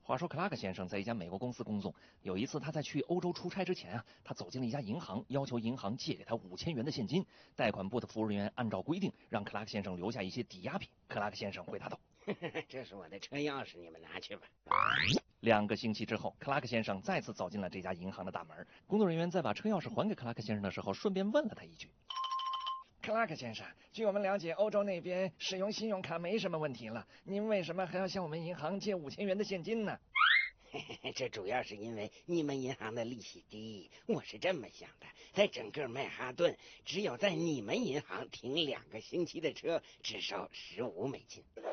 话说克拉克先生在一家美国公司工作，有一次他在去欧洲出差之前啊，他走进了一家银行，要求银行借给他5000元的现金。贷款部的服务人员按照规定让克拉克先生留下一些抵押品。克拉克先生回答道： 这是我的车钥匙，你们拿去吧。 2个星期之后，克拉克先生再次走进了这家银行的大门。工作人员在把车钥匙还给克拉克先生的时候，顺便问了他一句：克拉克先生，据我们了解，欧洲那边使用信用卡没什么问题了，您为什么还要向我们银行借5000元的现金呢？ 这主要是因为你们银行的利息低，我是这么想的，在整个曼哈顿，只有在你们银行停2个星期的车，只收$15。